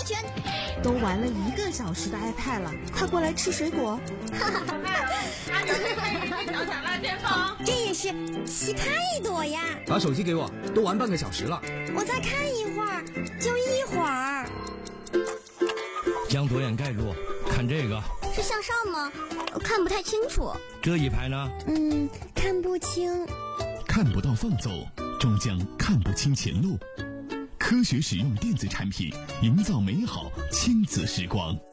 一拳。 都玩了1个小时的 iPad 了，快过来吃水果。 拿手机可以小小辣先锋。 这也是，其他一朵呀。 把手机给我，都玩半个小时了。 我再看一会儿，就一会儿。 将左眼盖住，看这个。 是向上吗？看不太清楚。 这一排呢？ 看不清。 看不到放走，终将看不清前路。科学使用电子产品，营造美好亲子时光。